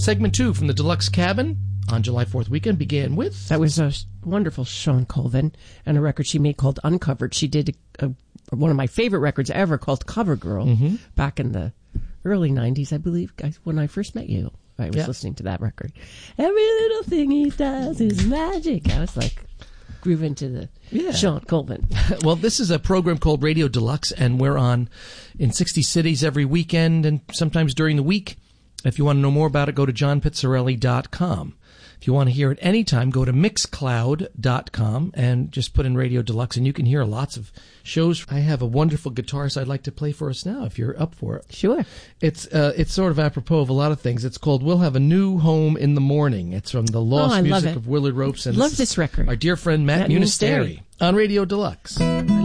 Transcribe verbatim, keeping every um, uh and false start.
Segment two from the Deluxe Cabin on July fourth weekend began with... That was a wonderful Shawn Colvin and a record she made called Uncovered. She did a, a, one of my favorite records ever called Cover Girl mm-hmm. back in the early nineties, I believe, guys, when I first met you. I was yeah. listening to that record. Every little thing he does is magic. I was like, groove into the yeah. Shawn Colvin. Well, this is a program called Radio Deluxe, and we're on in sixty cities every weekend and sometimes during the week. If you want to know more about it, go to john pizzarelli dot com. If you want to hear it anytime, go to mixcloud dot com and just put in Radio Deluxe, and you can hear lots of shows. I have a wonderful guitarist I'd like to play for us now, if you're up for it. Sure. It's uh, it's sort of apropos of a lot of things. It's called We'll Have a New Home in the Morning. It's from the Lost oh, Music of Willard Ropes. And love this record. Our dear friend Matt, Matt Munisteri on Radio Deluxe.